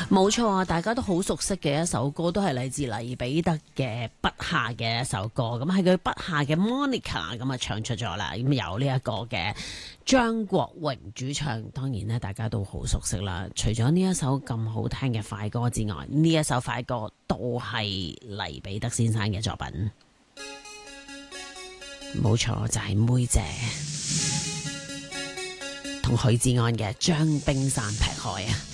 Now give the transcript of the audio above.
冇錯啊，大家都好熟悉嘅一首歌，都係嚟自黎彼得嘅筆下嘅一首歌。咁係佢筆下嘅 Monica 咁啊唱出咗啦。咁有呢一個嘅張國榮主唱，當然咧大家都好熟悉啦。除咗呢一首咁好聽嘅快歌之外，呢一首快歌都係黎彼得先生嘅作品。冇錯，就係妹姐同許志安嘅將冰山劈開啊！